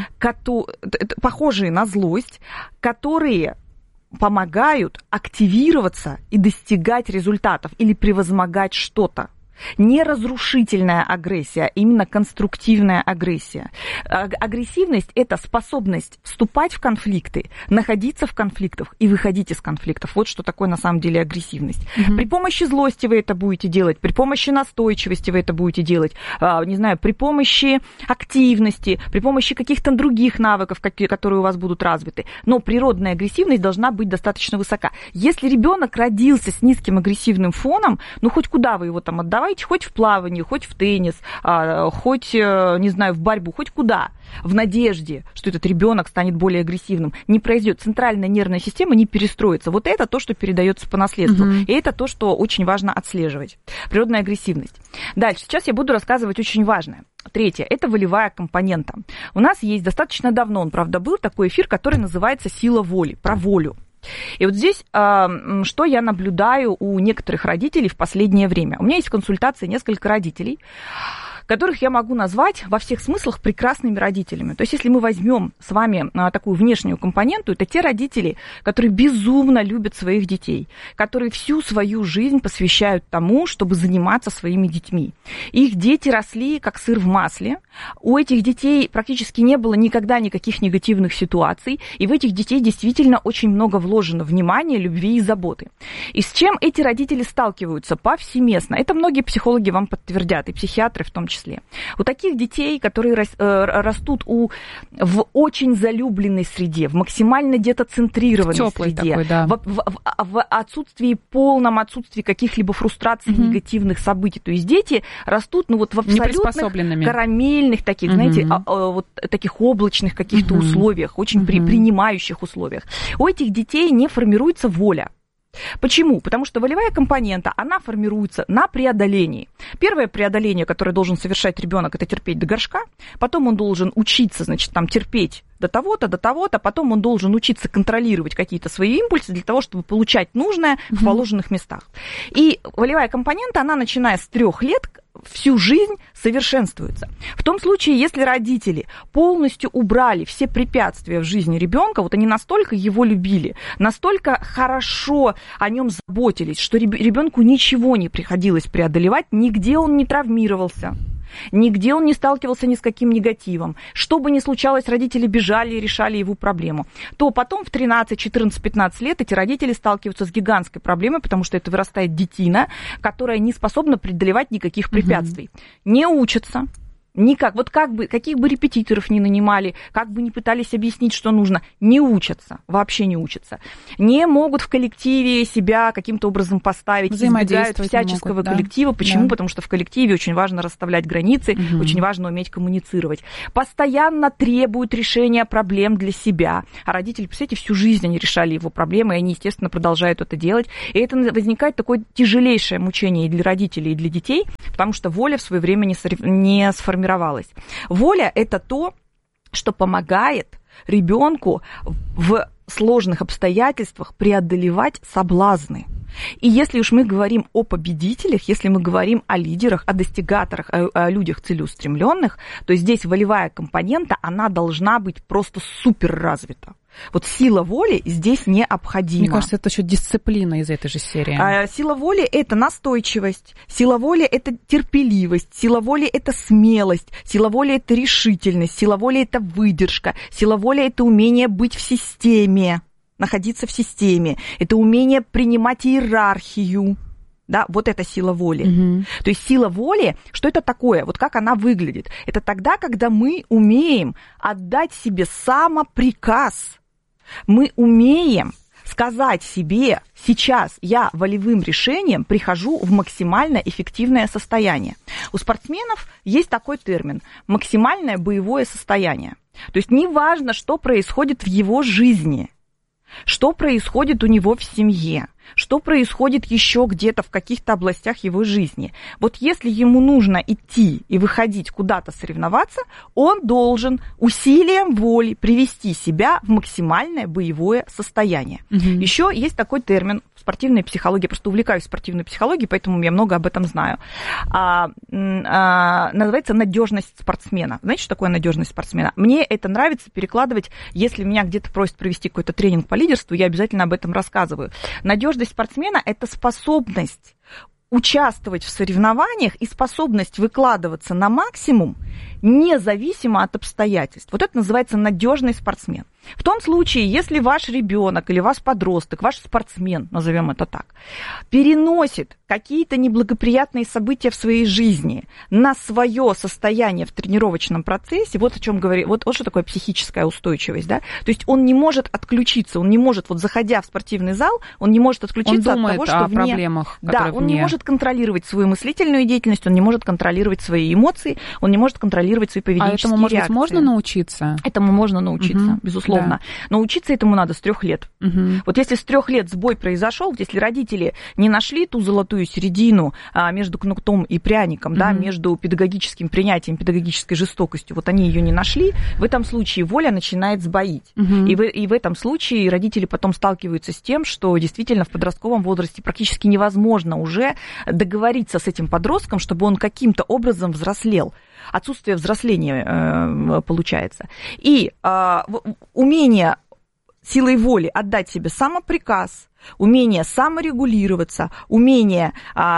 похожие на злость, которые помогают активироваться и достигать результатов или превозмогать что-то. Не разрушительная агрессия, именно конструктивная агрессия. Агрессивность – это способность вступать в конфликты, находиться в конфликтах и выходить из конфликтов. Вот что такое на самом деле агрессивность. При помощи злости вы это будете делать, при помощи настойчивости вы это будете делать, при помощи активности, при помощи каких-то других навыков, которые у вас будут развиты. Но природная агрессивность должна быть достаточно высока. Если ребенок родился с низким агрессивным фоном, хоть куда вы его там отдавайте, хоть в плавание, хоть в теннис, хоть, в борьбу, хоть куда, в надежде, что этот ребенок станет более агрессивным, не произойдет. Центральная нервная система не перестроится. Вот это то, что передается по наследству. И это то, что очень важно отслеживать. Природная агрессивность. Дальше. Сейчас я буду рассказывать очень важное. Третье – это волевая компонента. У нас есть достаточно давно, он, правда, был такой эфир, который называется «Сила воли», про волю. И вот здесь, что я наблюдаю у некоторых родителей в последнее время. У меня есть в консультации несколько родителей, которых я могу назвать во всех смыслах прекрасными родителями. То есть, если мы возьмем с вами такую внешнюю компоненту, это те родители, которые безумно любят своих детей, которые всю свою жизнь посвящают тому, чтобы заниматься своими детьми. Их дети росли как сыр в масле. У этих детей практически не было никогда никаких негативных ситуаций, и в этих детей действительно очень много вложено внимания, любви и заботы. И с чем эти родители сталкиваются повсеместно? Это многие психологи вам подтвердят, и психиатры в том числе. У таких детей, которые растут в очень залюбленной среде, в максимально детоцентрированной среде, такой, в полном отсутствии каких-либо фрустраций, негативных событий. То есть дети растут в абсолютно карамельных таких, таких облачных каких-то условиях, очень принимающих условиях. У этих детей не формируется воля. Почему? Потому что волевая компонента, она формируется на преодолении. Первое преодоление, которое должен совершать ребенок, это терпеть до горшка. Потом он должен учиться, значит, там, терпеть до того-то. Потом он должен учиться контролировать какие-то свои импульсы для того, чтобы получать нужное в положенных местах. И волевая компонента, она, начиная с 3 лет, всю жизнь совершенствуется. В том случае, если родители полностью убрали все препятствия в жизни ребенка, вот они настолько его любили, настолько хорошо о нем заботились, что ребенку ничего не приходилось преодолевать, нигде он не травмировался. Нигде он не сталкивался ни с каким негативом. Что бы ни случалось, родители бежали и решали его проблему. То потом в 13, 14, 15 лет эти родители сталкиваются с гигантской проблемой, потому что это вырастает детина, которая не способна преодолевать никаких препятствий. Не учатся. Никак. Вот каких бы репетиторов ни нанимали, как бы ни пытались объяснить, что нужно, не учатся, вообще не учатся. Не могут в коллективе себя каким-то образом поставить, избегают всяческого коллектива. Почему? Да. Потому что в коллективе очень важно расставлять границы, очень важно уметь коммуницировать. Постоянно требуют решения проблем для себя. А родители, представляете, всю жизнь они решали его проблемы, и они, естественно, продолжают это делать. И это возникает такое тяжелейшее мучение и для родителей, и для детей, потому что воля в свое время не сформировалась. Воля – это то, что помогает ребенку в сложных обстоятельствах преодолевать соблазны. И если уж мы говорим о победителях, если мы говорим о лидерах, о достигаторах, о людях целеустремленных, то здесь волевая компонента, она должна быть просто супер развита. Вот сила воли здесь необходима. Мне кажется, это еще дисциплина из этой же серии. Сила воли – это настойчивость, сила воли – это терпеливость, сила воли – это смелость, сила воли – это решительность, сила воли – это выдержка, сила воли – это умение быть в системе, находиться в системе, это умение принимать иерархию. Да, вот это сила воли. То есть сила воли, что это такое? Вот как она выглядит? Это тогда, когда мы умеем отдать себе самоприказ. Мы умеем сказать себе, сейчас я волевым решением прихожу в максимально эффективное состояние. У спортсменов есть такой термин – максимальное боевое состояние. То есть неважно, что происходит в его жизни, что происходит у него в семье, что происходит еще где-то в каких-то областях его жизни. Вот если ему нужно идти и выходить куда-то соревноваться, он должен усилием воли привести себя в максимальное боевое состояние. Еще есть такой термин в спортивной психологии, я просто увлекаюсь спортивной психологией, поэтому я много об этом знаю. Называется надежность спортсмена. Знаете, что такое надежность спортсмена? Мне это нравится перекладывать, если меня где-то просят провести какой-то тренинг по лидерству, я обязательно об этом рассказываю. Надежность спортсмена – это способность участвовать в соревнованиях и способность выкладываться на максимум, независимо от обстоятельств. Вот это называется надежный спортсмен. В том случае, если ваш ребенок или ваш подросток, ваш спортсмен, назовем это так, переносит какие-то неблагоприятные события в своей жизни на свое состояние в тренировочном процессе, вот о чем говорит, вот что такое психическая устойчивость, да? То есть он не может отключиться, он не может, вот заходя в спортивный зал, он не может отключиться от того, что вне... проблемах, да, он не может контролировать свою мыслительную деятельность, он не может контролировать свои эмоции, он не может контролировать свои поведенческие этому, может реакции. Быть, можно научиться? Этому можно научиться, безусловно. Да. Но учиться этому надо с 3 лет. Вот если с 3 лет сбой произошел, если родители не нашли ту золотую середину между кнутом и пряником, да, между педагогическим принятием, педагогической жестокостью, вот они ее не нашли, в этом случае воля начинает сбоить. И в этом случае родители потом сталкиваются с тем, что действительно в подростковом возрасте практически невозможно уже договориться с этим подростком, чтобы он каким-то образом взрослел. Отсутствие взросления получается. И умение силой воли отдать себе самоприказ, умение саморегулироваться, умение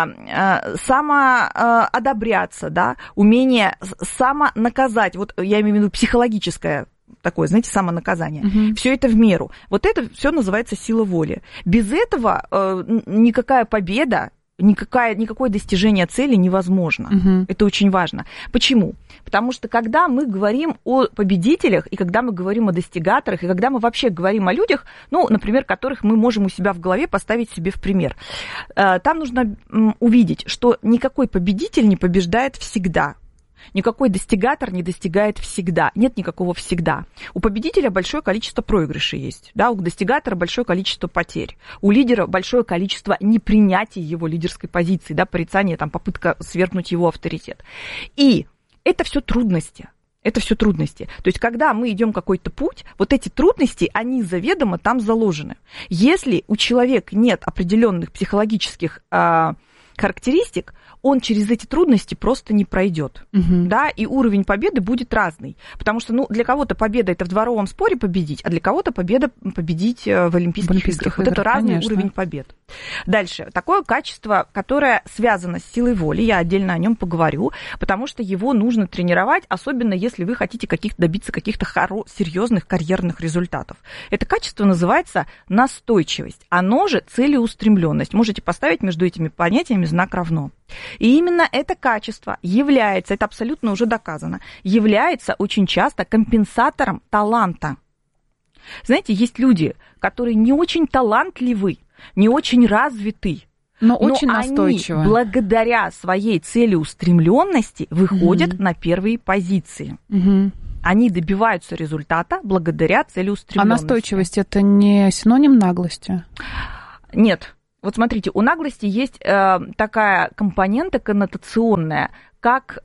самоодобряться, да, умение самонаказать, вот я имею в виду психологическое такое, знаете, самонаказание. Все это в меру. Вот это все называется сила воли. Без этого никакая победа, никакое достижение цели невозможно. Это очень важно. Почему? Потому что когда мы говорим о победителях, и когда мы говорим о достигаторах, и когда мы вообще говорим о людях, ну, например, которых мы можем у себя в голове поставить себе в пример, там нужно увидеть, что никакой победитель не побеждает всегда. Никакой достигатор не достигает всегда. Нет никакого всегда. У победителя большое количество проигрышей есть. Да? У достигатора большое количество потерь. У лидера большое количество непринятия его лидерской позиции, да, порицания, там, попытка свергнуть его авторитет. И это все трудности. Это все трудности. То есть, когда мы идем какой-то путь, вот эти трудности, они заведомо там заложены. Если у человека нет определенных психологических характеристик, он через эти трудности просто не пройдет. Да, и уровень победы будет разный. Потому что, для кого-то победа — это в дворовом споре победить, а для кого-то победа — победить в Олимпийских играх. Вот это разный конечно. Уровень побед. Дальше. Такое качество, которое связано с силой воли, я отдельно о нем поговорю, потому что его нужно тренировать, особенно если вы хотите добиться каких-то серьезных карьерных результатов. Это качество называется настойчивость. Оно же целеустремленность. Можете поставить между этими понятиями знак равно. И именно это качество является, это абсолютно уже доказано, является очень часто компенсатором таланта. Знаете, есть люди, которые не очень талантливы, не очень развиты, но очень настойчивы. Они благодаря своей целеустремленности выходят на первые позиции. Они добиваются результата благодаря целеустремленности. А настойчивость — это не синоним наглости? Нет. Вот смотрите, у наглости есть такая компонента коннотационная, как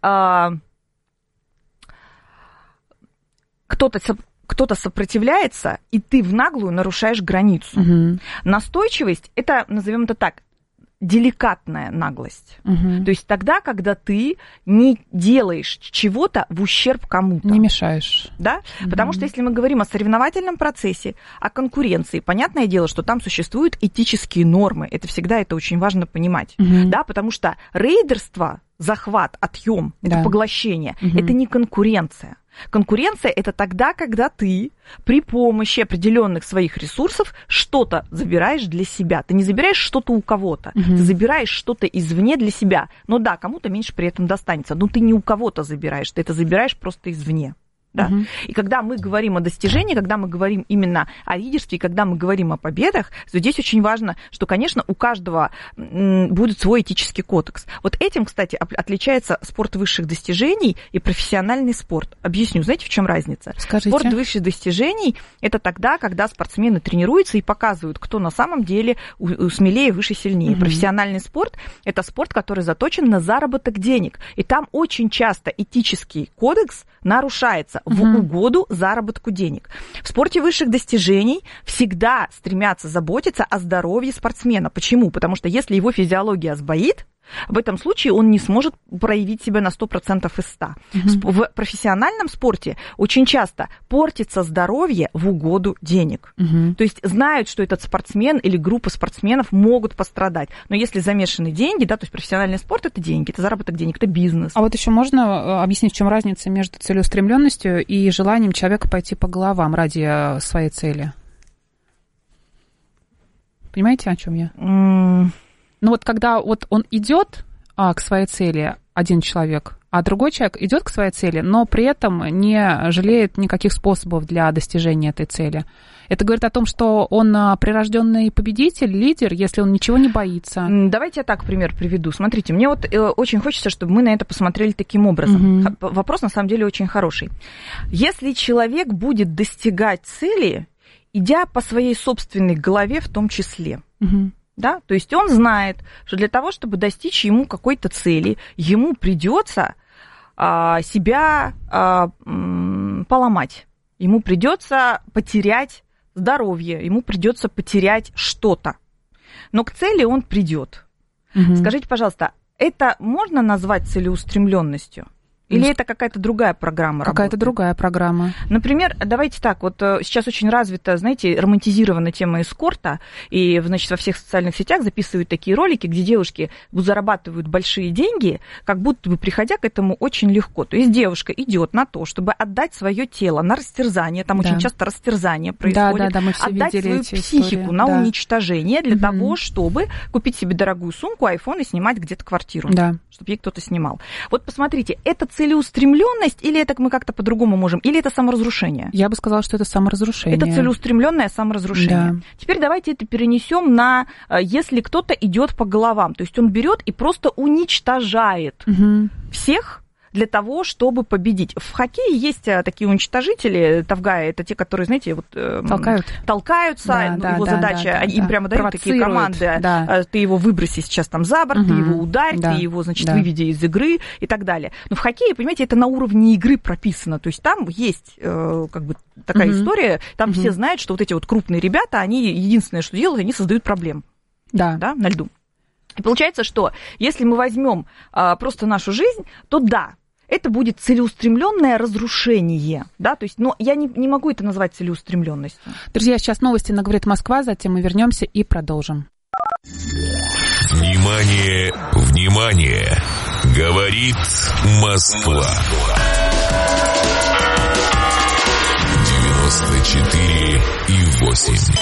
кто-то сопротивляется, и ты в наглую нарушаешь границу. Настойчивость — это, назовем это так, деликатная наглость. То есть тогда, когда ты не делаешь чего-то в ущерб кому-то. Не мешаешь. Да? Потому что если мы говорим о соревновательном процессе, о конкуренции, понятное дело, что там существуют этические нормы. Это всегда очень важно понимать. Да? Потому что рейдерство, захват, отъем, это поглощение, это не конкуренция. Конкуренция – это тогда, когда ты при помощи определенных своих ресурсов что-то забираешь для себя. Ты не забираешь что-то у кого-то, ты забираешь что-то извне для себя. Но да, кому-то меньше при этом достанется, но ты не у кого-то забираешь, ты это забираешь просто извне. Да. И когда мы говорим о достижении, когда мы говорим именно о лидерстве, когда мы говорим о победах, то здесь очень важно, что, конечно, у каждого будет свой этический кодекс. Вот этим, кстати, отличается спорт высших достижений и профессиональный спорт. Объясню, знаете, в чем разница? Скажите. Спорт высших достижений – это тогда, когда спортсмены тренируются и показывают, кто на самом деле смелее, выше, сильнее. Профессиональный спорт – это спорт, который заточен на заработок денег. И там очень часто этический кодекс нарушается в угоду заработку денег. В спорте высших достижений всегда стремятся заботиться о здоровье спортсмена. Почему? Потому что если его физиология сбоит, в этом случае он не сможет проявить себя на 100% из 100. В профессиональном спорте очень часто портится здоровье в угоду денег. То есть знают, что этот спортсмен или группа спортсменов могут пострадать. Но если замешаны деньги, да, то есть профессиональный спорт – это деньги, это заработок денег, это бизнес. А вот еще можно объяснить, в чем разница между целеустремленностью и желанием человека пойти по головам ради своей цели? Понимаете, о чем я? Ну вот когда вот он идет к своей цели, один человек, а другой человек идет к своей цели, но при этом не жалеет никаких способов для достижения этой цели. Это говорит о том, что он прирожденный победитель, лидер, если он ничего не боится. Давайте я так пример приведу. Смотрите, мне вот очень хочется, чтобы мы на это посмотрели таким образом. Вопрос на самом деле очень хороший. Если человек будет достигать цели, идя по своей собственной голове в том числе, да? То есть он знает, что для того, чтобы достичь ему какой-то цели, ему придется себя поломать, ему придется потерять здоровье, ему придется потерять что-то. Но к цели он придет. Скажите, пожалуйста, это можно назвать целеустремленностью? Или это какая-то другая программа работает? Какая-то другая программа. Например, давайте так, вот сейчас очень развита, знаете, романтизирована тема эскорта, и, значит, во всех социальных сетях записывают такие ролики, где девушки зарабатывают большие деньги, как будто бы приходя к этому очень легко. То есть девушка идет на то, чтобы отдать свое тело на растерзание, там очень часто растерзание происходит, мы все отдать свою психику на уничтожение для того, чтобы купить себе дорогую сумку, айфон и снимать где-то квартиру, чтобы ей кто-то снимал. Вот посмотрите, это целеустремленность, или это мы как-то по-другому можем, или это саморазрушение? Я бы сказала, что это саморазрушение. Это целеустремленное саморазрушение. Да. Теперь давайте это перенесем на, если кто-то идет по головам, то есть он берет и просто уничтожает всех для того, чтобы победить. В хоккее есть такие уничтожители, тавгаи, это те, которые, знаете, вот толкаются, его задача, им прямо дают такие команды, ты его выброси сейчас там за борт, ты его ударь, ты его, значит, выведи из игры и так далее. Но в хоккее, понимаете, это на уровне игры прописано, то есть там есть как бы такая история, там все знают, что вот эти вот крупные ребята, они единственное, что делают, они создают проблем на льду. И получается, что если мы возьмем просто нашу жизнь, то это будет целеустремленное разрушение, то есть, но я не могу это назвать целеустремленностью. Друзья, сейчас новости на «Говорит Москва», затем мы вернемся и продолжим. Внимание, внимание! Говорит Москва. 94,8.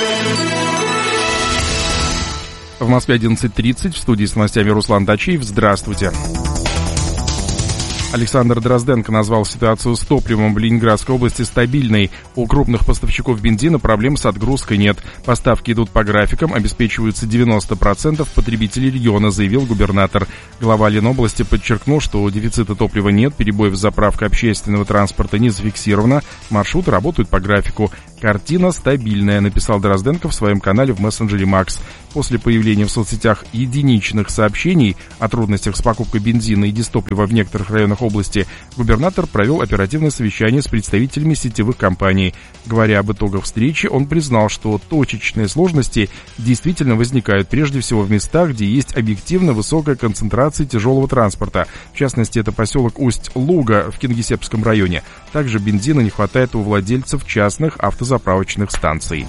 В Москве 11:30, в студии с новостями Руслан Дачиев. Здравствуйте. Александр Дрозденко назвал ситуацию с топливом в Ленинградской области стабильной. У крупных поставщиков бензина проблем с отгрузкой нет. Поставки идут по графикам, обеспечиваются 90% потребителей региона, заявил губернатор. Глава Ленобласти подчеркнул, что дефицита топлива нет, перебоев с заправкой общественного транспорта не зафиксировано, маршруты работают по графику. Картина стабильная, написал Дрозденко в своем канале в мессенджере Макс. После появления в соцсетях единичных сообщений о трудностях с покупкой бензина и дистоплива в некоторых районах области, губернатор провел оперативное совещание с представителями сетевых компаний. Говоря об итогах встречи, он признал, что точечные сложности действительно возникают прежде всего в местах, где есть объективно высокая концентрация тяжелого транспорта. В частности, это поселок Усть-Луга в Кингисеппском районе. Также бензина не хватает у владельцев частных автозаправочных станций.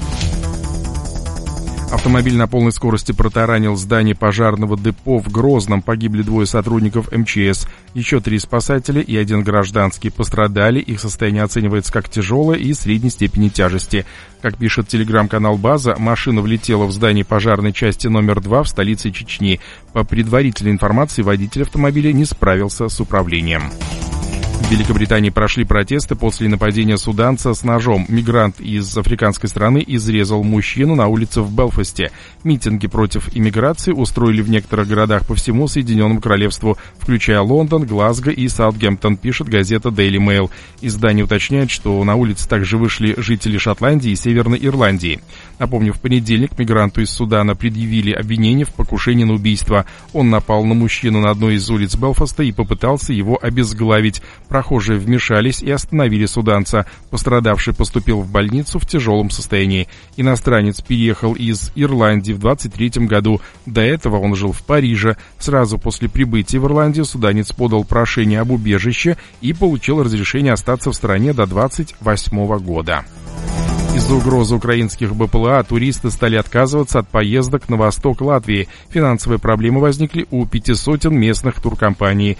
Автомобиль на полной скорости протаранил здание пожарного депо в Грозном. Погибли 2 сотрудников МЧС. Еще 3 спасателя и 1 гражданский пострадали. Их состояние оценивается как тяжелое и средней степени тяжести. Как пишет телеграм-канал «База», машина влетела в здание пожарной части номер 2 в столице Чечни. По предварительной информации, водитель автомобиля не справился с управлением. В Великобритании прошли протесты после нападения суданца с ножом. Мигрант из африканской страны изрезал мужчину на улице в Белфасте. Митинги против иммиграции устроили в некоторых городах по всему Соединенному Королевству, включая Лондон, Глазго и Саутгемптон, пишет газета Daily Mail. Издание уточняет, что на улице также вышли жители Шотландии и Северной Ирландии. Напомню, в понедельник мигранту из Судана предъявили обвинение в покушении на убийство. Он напал на мужчину на одной из улиц Белфаста и попытался его обезглавить. Прохожие вмешались и остановили суданца. Пострадавший поступил в больницу в тяжелом состоянии. Иностранец переехал из Ирландии в 23 году. До этого он жил в Париже. Сразу после прибытия в Ирландию суданец подал прошение об убежище и получил разрешение остаться в стране до 28 года. Из-за угрозы украинских БПЛА туристы стали отказываться от поездок на восток Латвии. Финансовые проблемы возникли у 500 местных туркомпаний.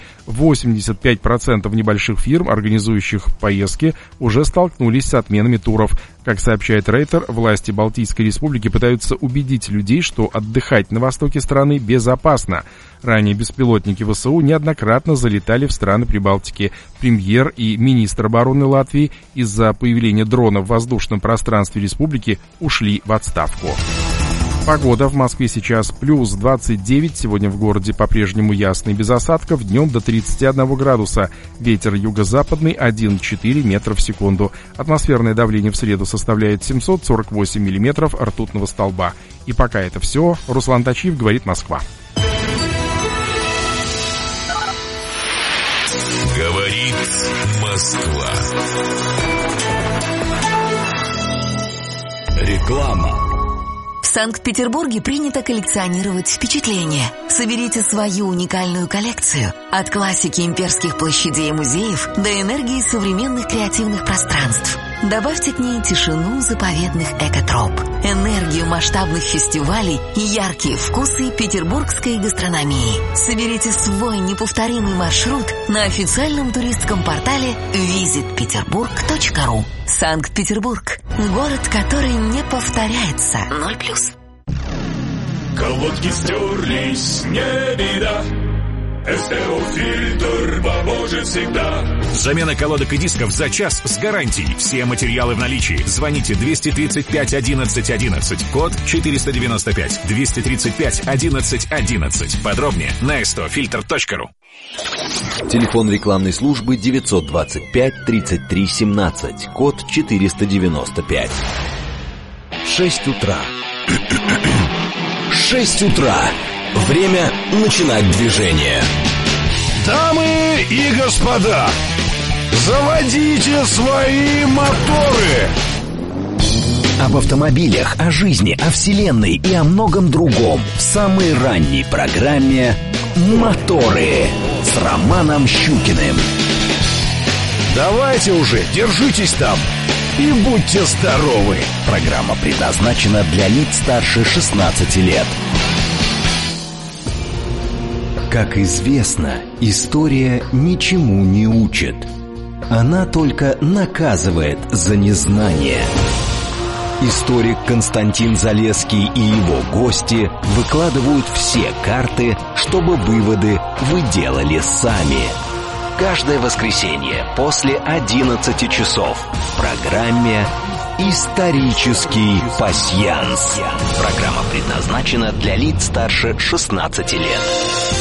85% небольших фирм, организующих поездки, уже столкнулись с отменами туров. Как сообщает Рейтер, власти Балтийской республики пытаются убедить людей, что отдыхать на востоке страны безопасно. Ранее беспилотники ВСУ неоднократно залетали в страны Прибалтики. Премьер и министр обороны Латвии из-за появления дрона в воздушном пространстве республики ушли в отставку. Погода в Москве сейчас плюс 29, сегодня в городе по-прежнему ясно и без осадков, днем до 31 градуса, ветер юго-западный 1,4 метра в секунду, атмосферное давление в среду составляет 748 миллиметров ртутного столба. И пока это все, Руслан Дачиев, говорит Москва. Говорит Москва. Реклама. В Санкт-Петербурге принято коллекционировать впечатления. Соберите свою уникальную коллекцию. От классики имперских площадей и музеев до энергии современных креативных пространств. Добавьте к ней тишину заповедных экотроп, энергию масштабных фестивалей и яркие вкусы петербургской гастрономии. Соберите свой неповторимый маршрут на официальном туристском портале visitpeterburg.ru. Санкт-Петербург. Город, который не повторяется. 0+. Колодки стерлись, не беда. СТО-фильтр поможет всегда. Замена колодок и дисков за час с гарантией. Все материалы в наличии. Звоните 235 11 11. Код 495. 235 11 11. Подробнее на stofilter.ru. Телефон рекламной службы 925 33 17, код 495. 6 утра. 6 утра. Время начинать движение. Дамы и господа, заводите свои моторы! Об автомобилях, о жизни, о вселенной и о многом другом в самой ранней программе «Моторы» с Романом Щукиным. Давайте уже, держитесь там и будьте здоровы. Программа предназначена для лиц старше 16 лет. Как известно, история ничему не учит. Она только наказывает за незнание. Историк Константин Залесский и его гости выкладывают все карты, чтобы выводы вы делали сами. Каждое воскресенье после 11 часов в программе «Исторический пасьянс». Программа предназначена для лиц старше 16 лет.